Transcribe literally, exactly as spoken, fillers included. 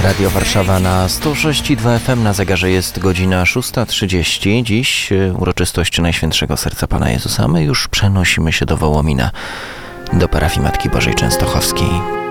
Radio Warszawa na sto sześć i dwa F M. Na zegarze jest godzina szósta trzydzieści. Dziś uroczystość Najświętszego Serca Pana Jezusa. My już przenosimy się do Wołomina, do parafii Matki Bożej Częstochowskiej.